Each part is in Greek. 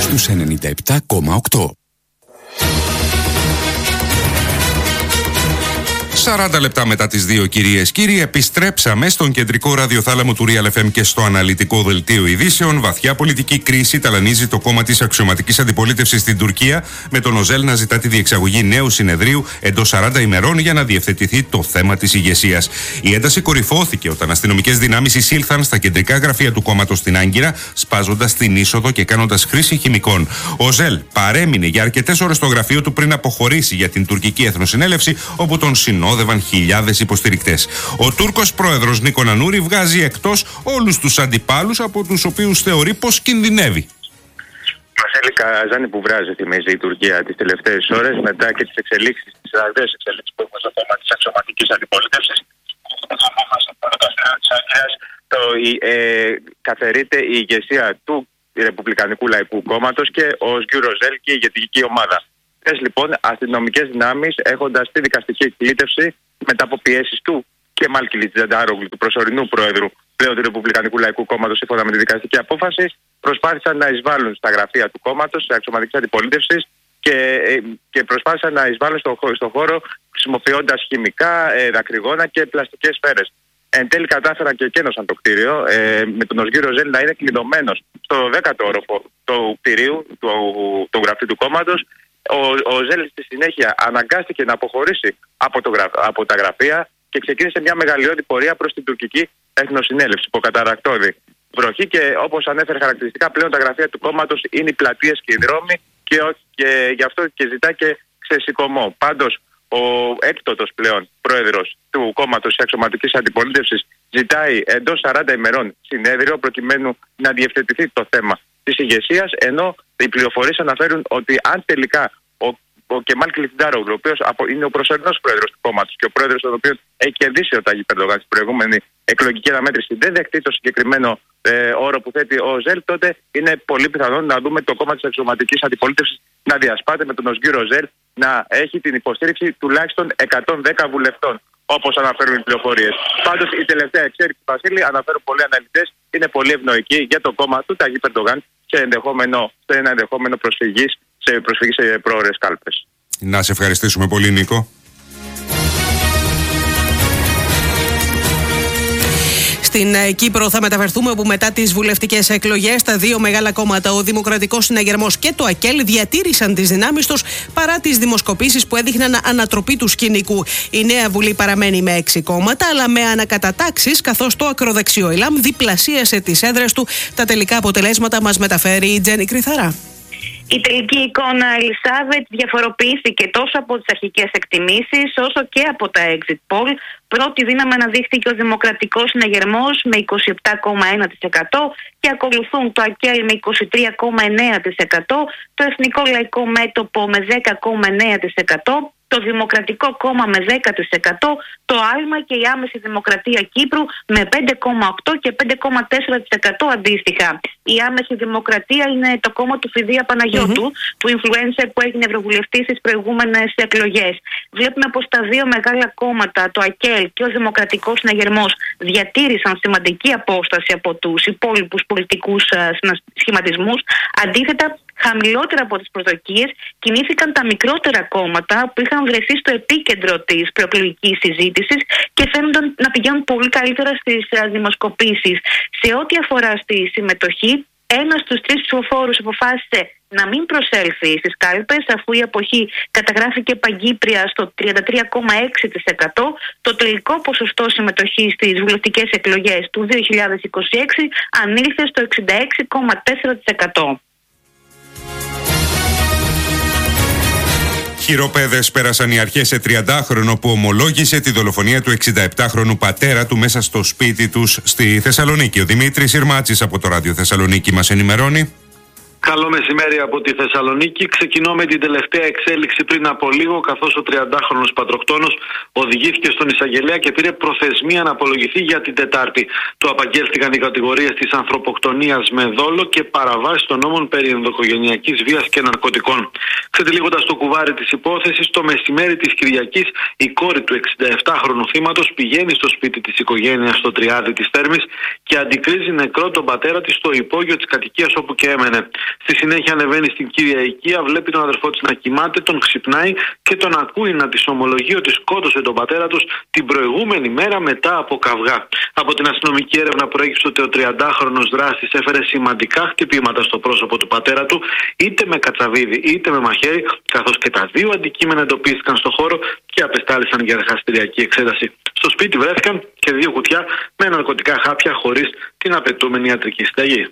στους 97,8. 40 λεπτά μετά τις 2, κυρίες κύριοι, επιστρέψαμε στον κεντρικό ραδιοθάλαμο του Real FM και στο αναλυτικό δελτίο ειδήσεων. Βαθιά πολιτική κρίση ταλανίζει το κόμμα της αξιωματικής αντιπολίτευσης στην Τουρκία, με τον Οζέλ να ζητά τη διεξαγωγή νέου συνεδρίου εντός 40 ημερών για να διευθετηθεί το θέμα της ηγεσίας. Η ένταση κορυφώθηκε όταν αστυνομικές δυνάμεις εισήλθαν στα κεντρικά γραφεία του κόμματος στην Άγκυρα, σπάζοντας την είσοδο και κάνοντας χρήση χημικών. Ο Οζέλ παρέμεινε για αρκετές ώρες στο γραφείο του πριν αποχωρήσει για την τουρκική εθνοσυνέλευση, όπου τον συνόδευαν χιλιάδες υποστηρικτές. Ο Τούρκος πρόεδρος Νίκο Αννούρη βγάζει εκτός όλους τους αντιπάλους, από τους οποίους θεωρεί πως κινδυνεύει. Βασίλη Καζάνη που βράζει, θυμίζει η Τουρκία τις τελευταίες ώρες, μετά και τις εξελίξεις, τις ραγδαίες εξελίξεις που έχουμε στο κόμμα της αξιωματικής αντιπολίτευσης. Καθαιρείται η ηγεσία του Ρεπουμπλικανικού Λαϊκού Κόμματος και ο Οσγιούρ Οζέλ και η ηγετική ομάδα. Χθες λοιπόν αστυνομικές δυνάμεις, έχοντας τη δικαστική κλήτευση μετά από πιέσεις του Κεμάλ Κιλιτζαντάρογλου, του προσωρινού πρόεδρου πλέον του Ρεπουμπλικανικού Λαϊκού Κόμματος, σύμφωνα με τη δικαστική απόφαση, προσπάθησαν να εισβάλλουν στα γραφεία του κόμματος, της αξιωματικής αντιπολίτευσης και προσπάθησαν να εισβάλλουν στον χώρο χρησιμοποιώντας χημικά, δακρυγόνα και πλαστικές σφαίρες. Εν τέλει κατάφεραν και εκένωσαν το κτίριο, με τον Οσγιούρ Οζέλ να είναι κλειδωμένος στο 10ο όροφο του κτηρίου, του γραφείου του κόμματος. Ο Οζέλ στη συνέχεια αναγκάστηκε να αποχωρήσει από τα γραφεία και ξεκίνησε μια μεγαλειώδη πορεία προς την τουρκική εθνοσυνέλευση, υποκαταρακτώδη βροχή, και όπως ανέφερε χαρακτηριστικά, πλέον τα γραφεία του κόμματος είναι οι πλατείες και οι δρόμοι, και γι' αυτό και ζητά και ξεσηκωμό. Πάντως, ο έκτοτος πλέον πρόεδρος του κόμματος της αξιωματικής αντιπολίτευσης ζητάει εντός 40 ημερών συνέδριο προκειμένου να διευθετηθεί το θέμα της ηγεσίας, ενώ οι πληροφορίες αναφέρουν ότι αν τελικά ο Κεμάλ Κιλιτζαντάρογλου, ο οποίος είναι ο προσωρινός πρόεδρος του κόμματος και ο πρόεδρος τον οποίο έχει κερδίσει ο Ταγίπ Ερντογάν στην προηγούμενη εκλογική αναμέτρηση, δεν δεχτεί το συγκεκριμένο όρο που θέτει ο Οζέλ, τότε είναι πολύ πιθανό να δούμε το κόμμα της αξιωματικής αντιπολίτευσης να διασπάται, με τον Οσγιούρ Οζέλ να έχει την υποστήριξη τουλάχιστον 110 βουλευτών, όπως αναφέρουν οι πληροφορίες. Πάντως, η τελευταία εξέλιξη, Βασίλη, αναφέρουν πολλοί αναλυτές, είναι πολύ ευνοϊκή για το κόμμα του Ταγίπ Ερντογάν σε ένα ενδεχόμενο προσφυγή σε πρόορες κάλπες. Να σε ευχαριστήσουμε πολύ, Νίκο. Στην Κύπρο θα μεταφερθούμε, όπου μετά τις βουλευτικές εκλογές τα δύο μεγάλα κόμματα, ο Δημοκρατικός Συναγερμός και το ΑΚΕΛ, διατήρησαν τις δυνάμεις τους παρά τις δημοσκοπήσεις που έδειχναν ανατροπή του σκηνικού. Η νέα Βουλή παραμένει με 6 κόμματα, αλλά με ανακατατάξεις, καθώς το ακροδεξιό Ιλάμ διπλασίασε τις έδρες του. Τα τελικά αποτελέσματα μας μεταφέρει η Τζέννη Κρυθαρά. Η τελική εικόνα, Ελισάβετ, διαφοροποιήθηκε τόσο από τις αρχικές εκτιμήσεις όσο και από τα exit poll. Πρώτη δύναμη αναδείχθηκε ο Δημοκρατικός Συναγερμός με 27,1% και ακολουθούν το ΑΚΕΛ με 23,9%, το Εθνικό Λαϊκό Μέτωπο με 10,9%, το Δημοκρατικό Κόμμα με 10%, το Άλμα και η Άμεση Δημοκρατία Κύπρου με 5,8% και 5,4% αντίστοιχα. Η Άμεση Δημοκρατία είναι το κόμμα του Φιδία Παναγιώτου, του influencer που έγινε ευρωβουλευτής στις προηγούμενες εκλογές. Βλέπουμε πως τα δύο μεγάλα κόμματα, το ΑΚΕΛ και ο Δημοκρατικός Συναγερμός, διατήρησαν σημαντική απόσταση από τους υπόλοιπους πολιτικούς σχηματισμούς. Αντίθετα, χαμηλότερα από τις προσδοκίες κινήθηκαν τα μικρότερα κόμματα που είχαν βρεθεί στο επίκεντρο της προεκλογικής συζήτησης και φαίνονταν να πηγαίνουν πολύ καλύτερα στις δημοσκοπήσεις. Σε ό,τι αφορά στη συμμετοχή, ένας στους 3 ψηφοφόρους αποφάσισε να μην προσέλθει στις κάλπες, αφού η αποχή καταγράφηκε παγκύπρια στο 33,6%. Το τελικό ποσοστό συμμετοχής στις βουλευτικές εκλογές του 2026 ανήλθε στο 66,4%. Χειροπέδες πέρασαν οι αρχές σε 30χρονο που ομολόγησε τη δολοφονία του 67χρονου πατέρα του μέσα στο σπίτι τους στη Θεσσαλονίκη. Ο Δημήτρης Ιρμάτσης από το Ράδιο Θεσσαλονίκη μας ενημερώνει. Καλό μεσημέρι από τη Θεσσαλονίκη. Ξεκινώ με την τελευταία εξέλιξη πριν από λίγο, καθώς ο 30χρονος πατροκτόνος οδηγήθηκε στον εισαγγελέα και πήρε προθεσμία να απολογηθεί για την Τετάρτη. Του απαγγέλθηκαν οι κατηγορίες της ανθρωποκτονίας με δόλο και παραβάσεις των νόμων περί ενδοοικογενειακής βίας και ναρκωτικών. Ξετυλίγοντας το κουβάρι της υπόθεσης, το μεσημέρι της Κυριακής η κόρη του 67χρονου θύματος πηγαίνει στο σπίτι της οικογένειας στο Τριάδι της Θέρμης και αντικρίζει νεκρό τον πατέρα της στο υπόγειο της κατοικίας όπου και έμενε. Στη συνέχεια ανεβαίνει στην κύρια οικία, βλέπει τον αδερφό της να κοιμάται, τον ξυπνάει και τον ακούει να της ομολογεί ότι σκότωσε τον πατέρα τους την προηγούμενη μέρα μετά από καυγά. Από την αστυνομική έρευνα προέκυψε ότι ο 30χρονος δράστης έφερε σημαντικά χτυπήματα στο πρόσωπο του πατέρα του, είτε με κατσαβίδι είτε με μαχαίρι, καθώς και τα δύο αντικείμενα εντοπίστηκαν στο χώρο και απεστάλησαν για εργαστηριακή εξέταση. Στο σπίτι βρέθηκαν και 2 κουτιά με ναρκωτικά χάπια χωρίς την απαιτούμενη ιατρική συνταγή.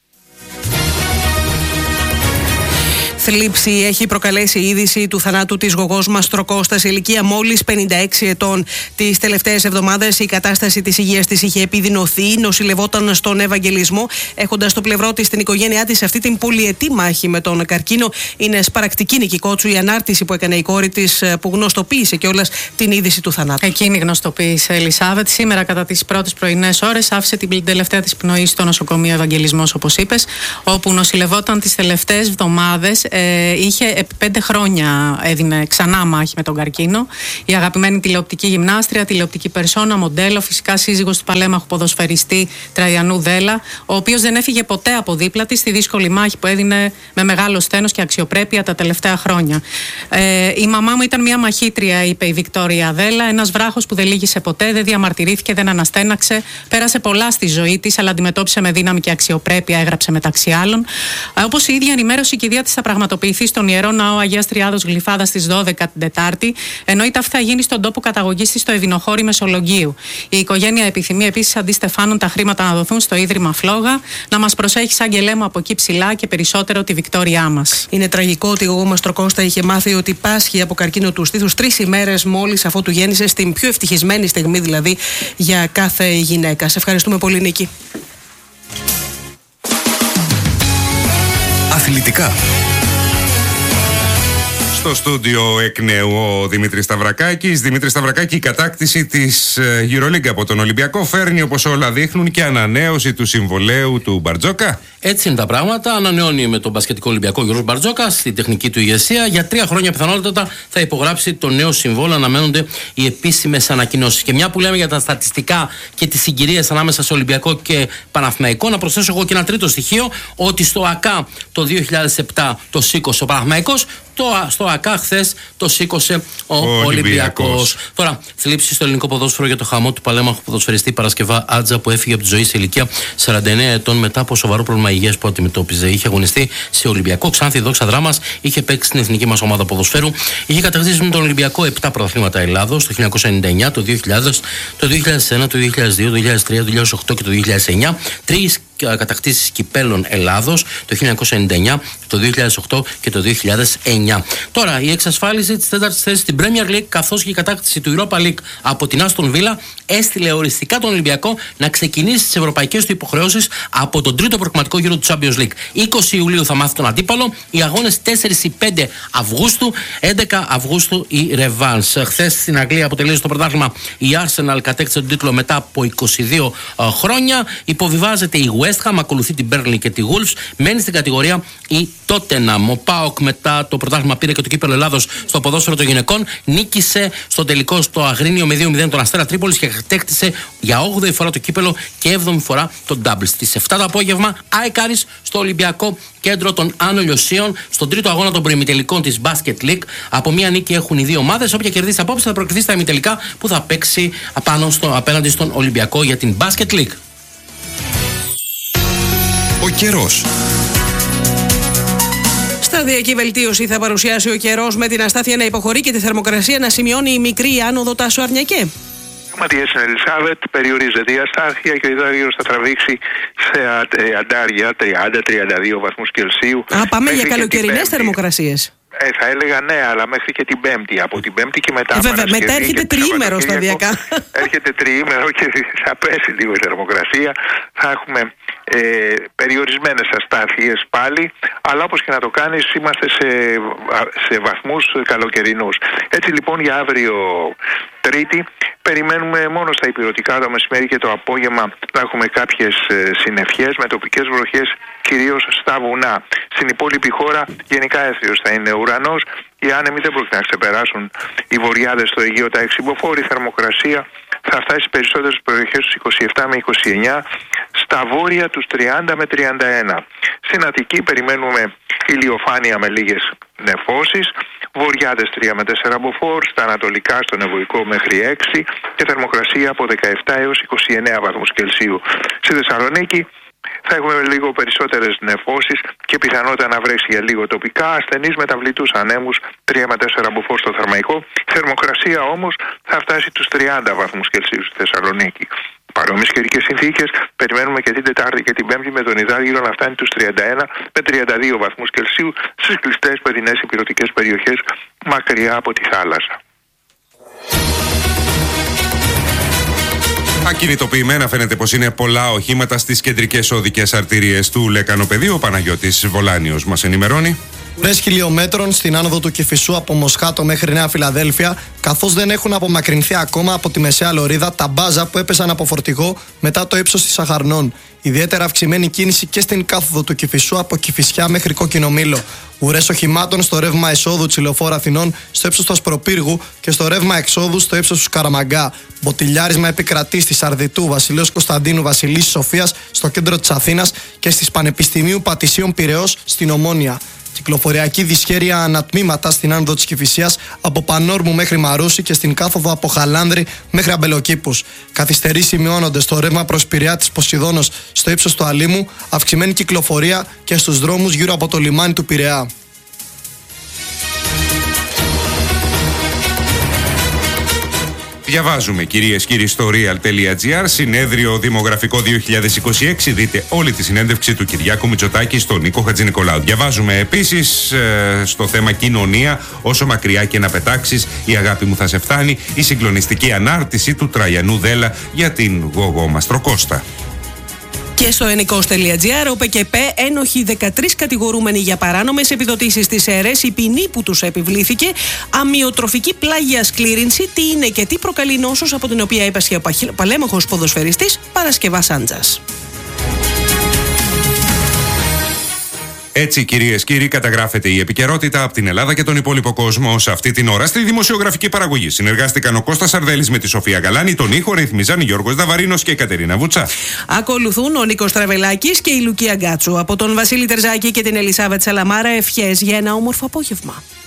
Θλίψη έχει προκαλέσει η είδηση του θανάτου της γογός Μαστροκώστα σε ηλικία μόλις 56 ετών. Τις τελευταίες εβδομάδες η κατάσταση της υγείας της είχε επιδεινωθεί, νοσηλευόταν στον Ευαγγελισμό, έχοντας στο πλευρό της την οικογένειά της αυτή την πολυετή μάχη με τον καρκίνο. Είναι σπαρακτική, Νίκη Κότσου, η ανάρτηση που έκανε η κόρη της, που γνωστοποίησε κιόλας την είδηση του θανάτου. Εκείνη γνωστοποίησε, Ελισάβετ. Σήμερα, κατά τις πρώτες πρωινές ώρες, άφησε την τελευταία της πνοή στο νοσοκομείο Ευαγγελισμός, όπως είπες, όπου νοσηλευόταν τις τελευταίες εβδομάδες. Είχε 5 χρόνια έδινε ξανά μάχη με τον καρκίνο. Η αγαπημένη τηλεοπτική γυμνάστρια, τηλεοπτική περσόνα, μοντέλο, φυσικά σύζυγος του παλέμαχου ποδοσφαιριστή Τραϊανού Δέλα, ο οποίος δεν έφυγε ποτέ από δίπλα της στη δύσκολη μάχη που έδινε με μεγάλο σθένος και αξιοπρέπεια τα τελευταία χρόνια. Η μαμά μου ήταν μια μαχήτρια, είπε η Βικτόρια Δέλα, ένας βράχος που δεν λύγησε ποτέ, δεν διαμαρτυρήθηκε, δεν αναστέναξε. Πέρασε πολλά στη ζωή της, αλλά αντιμετώπισε με δύναμη και αξιοπρέπεια, έγραψε μεταξύ άλλων. Όπως η ίδια ενημέρωσε, η κηδεία της θα πραγματοποιηθεί στον Ιερό Ναό Αγίας Τριάδος Γλυφάδας στις 12 την Τετάρτη, ενώ η ταύτη θα γίνει στον τόπο καταγωγής της στο Ευηνοχώρι Μεσολογγίου. Η οικογένεια επιθυμεί επίσης αντί Στεφάνων τα χρήματα να δοθούν στο Ίδρυμα Φλόγα. Να μας προσέχει, αγγελέ μου, από εκεί ψηλά και περισσότερο τη Βικτόριά μας. Είναι τραγικό ότι ο Μαστροκώστα είχε μάθει ότι πάσχει από καρκίνο του στήθους 3 ημέρες μόλις αφού του γέννησε, στην πιο ευτυχισμένη στιγμή δηλαδή για κάθε γυναίκα. Σε ευχαριστούμε πολύ, Νίκη. Αθλητικά. Στο στούντιο εκ νέου ο Δημήτρης Σταυρακάκης. Δημήτρη Σταυρακάκη, η κατάκτηση της EuroLeague από τον Ολυμπιακό φέρνει, όπως όλα δείχνουν, και ανανέωση του συμβολαίου του Μπαρτζόκα. Έτσι είναι τα πράγματα. Ανανεώνει με τον μπασκετικό Ολυμπιακό Γιώργος Μπαρτζόκα στη τεχνική του ηγεσία. Για 3 χρόνια πιθανότατα θα υπογράψει το νέο συμβόλαιο. Αναμένονται οι επίσημες ανακοινώσεις. Και μια που λέμε για τα στατιστικά και τις συγκυρίες ανάμεσα σε Ολυμπιακό και Παναθηναϊκό, να προσθέσω εγώ και ένα τρίτο στοιχείο, ότι στο ΑΚΑ το 2007 το σήκωσε ο Παναθηναϊκός. Στο ΑΚΑ χθες το σήκωσε ο Ολυμπιακός. Τώρα, θλίψη στο ελληνικό ποδόσφαιρο για το χαμό του παλέμαχου ποδοσφαιριστή Παρασκευά Άτζα, που έφυγε από τη ζωή σε ηλικία 49 ετών μετά από σοβαρό πρόβλημα υγείας που αντιμετώπιζε. Είχε αγωνιστεί σε Ολυμπιακό, Ξάνθη Δόξα Δράμας, είχε παίξει στην εθνική μας ομάδα ποδοσφαίρου. Είχε κατακτήσει με τον Ολυμπιακό 7 πρωταθλήματα Ελλάδος το 1999, το 2000, το 2001, το 2002, το 2003, το 2008 και το 2009. 3 κατακτήσεις κυπέλων Ελλάδος το 1999, το 2008 και το 2009. Τώρα, η εξασφάλιση της 4ης θέσης στην Premier League καθώς και η κατάκτηση του Europa League από την Aston Villa έστειλε οριστικά τον Ολυμπιακό να ξεκινήσει τις ευρωπαϊκές του υποχρεώσεις από τον τρίτο προκριματικό γύρο του Champions League. 20 Ιουλίου θα μάθει τον αντίπαλο, οι αγώνες 4 ή 5 Αυγούστου, 11 Αυγούστου η Revanche. Χθες στην Αγγλία αποτελείωσε το πρωτάθλημα η Arsenal, κατέκτησε τον τίτλο μετά από 22 χρόνια. Υποβιβάζεται η West Ham, ακολουθεί την Burnley και τη Wolves, μένει στην κατηγορία η Tottenham. Ο ΠΑΟΚ μετά το πρωτάθλημα πήρε και το κύπελλο Ελλάδος στο ποδόσφαιρο των γυναικών, νίκησε στο τελικό στο Αγρίνιο με 2-0 τον Αστέρα Τρίπολης και κατέκτησε για 8η φορά το κύπελλο και 7η φορά το double. Στις 7 το απόγευμα, ΑΕΚ Άρης στο Ολυμπιακό Κέντρο των Άνω Λιωσίων, στον τρίτο αγώνα των προημιτελικών της Basket League. Από μία νίκη έχουν οι δύο ομάδες. Όποια κερδίσει απόψε θα προκριθεί στα ημιτελικά που θα παίξει απέναντι στον Ολυμπιακό για την Basket League. Ο καιρός. Σταδιακή βελτίωση θα παρουσιάσει ο καιρός, με την αστάθεια να υποχωρεί και τη θερμοκρασία να σημειώνει η μικρή άνοδο Τάσο Αρνιακέ. Πραγματικά στην Ελισάβετ περιορίζεται η αστάθεια και ο υδρογύρος θα τραβήξει σε αντάρια 30-32 βαθμούς Κελσίου. Πάμε για καλοκαιρινές θερμοκρασίες. Θα έλεγα ναι, αλλά μέχρι και την Πέμπτη. Από την Πέμπτη και μετά. Βέβαια, μετά έρχεται τριήμερο σταδιακά. Έρχεται τριήμερο και θα πέσει λίγο η θερμοκρασία. Θα έχουμε περιορισμένες αστάθειες πάλι, αλλά όπως και να το κάνεις είμαστε σε βαθμούς καλοκαιρινούς. Έτσι λοιπόν για αύριο Τρίτη περιμένουμε μόνο στα ηπειρωτικά το μεσημέρι και το απόγευμα να έχουμε κάποιες συννεφιές με τοπικές βροχές κυρίως στα βουνά. Στην υπόλοιπη χώρα γενικά έθριος θα είναι ο ουρανός. Οι άνεμοι δεν πρόκειται να ξεπεράσουν οι βορειάδες στο Αιγαίο τα εξυμποφόρη θερμοκρασία θα φτάσει στις περισσότερες περιοχές στους 27 με 29, στα βόρεια τους 30 με 31. Στην Αττική περιμένουμε ηλιοφάνεια με λίγες νεφώσεις, βορειάδες 3 με 4 μποφόρ, στα ανατολικά στον Ευωικό μέχρι 6 και θερμοκρασία από 17 έως 29 βαθμούς Κελσίου. Στη Θεσσαλονίκη θα έχουμε λίγο περισσότερες νεφώσεις και πιθανότητα να βρέξει για λίγο τοπικά, ασθενείς μεταβλητούς ανέμους 3 με 4 μποφόρ στο Θερμαϊκό. Η θερμοκρασία όμως θα φτάσει τους 30 βαθμούς Κελσίου στη Θεσσαλονίκη. Παρόμοιες καιρικές συνθήκες περιμένουμε και την Τετάρτη και την Πέμπτη με τον υδράργυρο να φτάνει τους 31 με 32 βαθμούς Κελσίου στις κλειστές παιδινές ηπειρωτικές περιοχές μακριά από τη θάλασσα. Ακινητοποιημένα φαίνεται πως είναι πολλά οχήματα στις κεντρικές οδικές αρτηρίες του Λεκανοπεδίου. Ο Παναγιώτης Βολάνιος μας ενημερώνει. Ουρές χιλιόμετρων στην άνοδο του Κηφισού από Μοσχάτο μέχρι Νέα Φιλαδέλφια, καθώς δεν έχουν απομακρυνθεί ακόμα από τη μεσαία λωρίδα τα μπάζα που έπεσαν από φορτηγό μετά το ύψος της Αχαρνών. Ιδιαίτερα αυξημένη κίνηση και στην κάθοδο του Κηφισού από Κηφισιά μέχρι Κόκκινο Μήλο. Ουρές οχημάτων στο ρεύμα εσόδου της Λεωφόρου Αθηνών στο ύψος του Ασπροπύργου και στο ρεύμα εξόδου στο ύψος του Σκαραμαγκά. Μποτιλιάρισμα επικρατεί στη Σαρδιτού, Βασιλέως Κωνσταντίνου, Βασιλής Σοφίας στο κέντρο της Αθήνας και στις Πανεπιστημίου Πατησίων Πειραιώς στην Ομόνια. Κυκλοφοριακή δυσχέρεια ανατμήματα στην άνοδο της Κηφισιάς από Πανόρμου μέχρι Μαρούση και στην κάθοδο από Χαλάνδρη μέχρι Αμπελοκήπους. Καθυστερείς σημειώνονται στο ρεύμα προς Πειραιά της Ποσειδώνος στο ύψος του Αλήμου, αυξημένη κυκλοφορία και στους δρόμους γύρω από το λιμάνι του Πειραιά. Διαβάζουμε, κυρίες και κύριοι, στο real.gr, συνέδριο δημογραφικό 2026. Δείτε όλη τη συνέντευξη του Κυριάκου Μητσοτάκη στον Νίκο Χατζηνικολάου. Διαβάζουμε επίσης στο θέμα κοινωνία, όσο μακριά και να πετάξεις, η αγάπη μου θα σε φτάνει. Η συγκλονιστική ανάρτηση του Τραγιανού Δέλα για την Γογό Μαστροκώστα. Και στο ενικός.gr, ο ΠΚΠ ένοχοι 13 κατηγορούμενοι για παράνομες επιδοτήσεις στις ΕΡΕΣ, η ποινή που τους επιβλήθηκε, αμοιοτροφική πλάγια σκλήρινση, τι είναι και τι προκαλεί νόσος από την οποία έπασχε ο παλέμαχος ποδοσφαιριστής Παρασκευάς Άντζας. Έτσι, κυρίες και κύριοι, καταγράφεται η επικαιρότητα από την Ελλάδα και τον υπόλοιπο κόσμο σε αυτή την ώρα. Στη δημοσιογραφική παραγωγή συνεργάστηκαν ο Κώστας Σαρδέλης με τη Σοφία Γαλάνη, τον ήχο ρυθμίζαν Γιώργος Δαβαρίνος και η Κατερίνα Βουτσά. Ακολουθούν ο Νίκος Τραβελάκης και η Λουκία Γκάτσου. Από τον Βασίλη Τερζάκη και την Ελισάβετ Σαλαμάρα, ευχές για ένα όμορφο απόγευμα.